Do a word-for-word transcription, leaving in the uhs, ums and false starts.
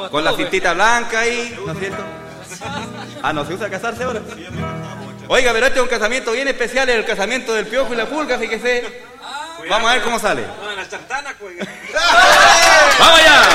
Con la cintita blanca ahí, ¿no es cierto? Ah, ¿no se usa casarse ahora? Oiga, pero este es un casamiento bien especial, es el casamiento del Piojo y la Pulga, fíjese. Vamos a ver cómo sale. ¡Vamos allá!